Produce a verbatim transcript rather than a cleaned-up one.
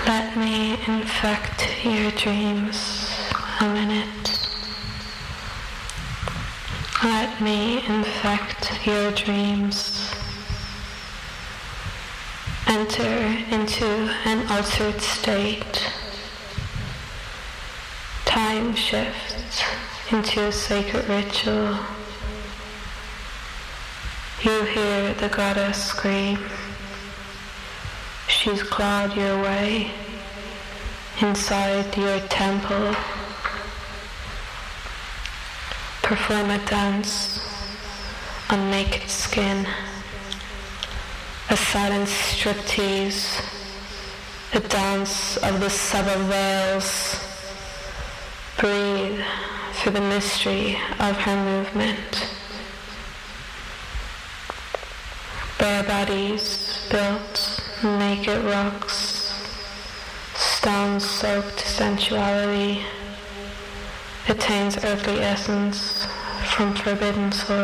Let me infect your dreams a minute. Let me infect your dreams. Enter into an altered state. Time shifts into a sacred ritual. You hear the goddess scream. She's clawed your way inside your temple. Perform a dance on naked skin, a silent striptease, a dance of the seven veils. Breathe through the mystery of her movement. Bare bodies built naked rocks, stone-soaked sensuality attains earthly essence from forbidden soil.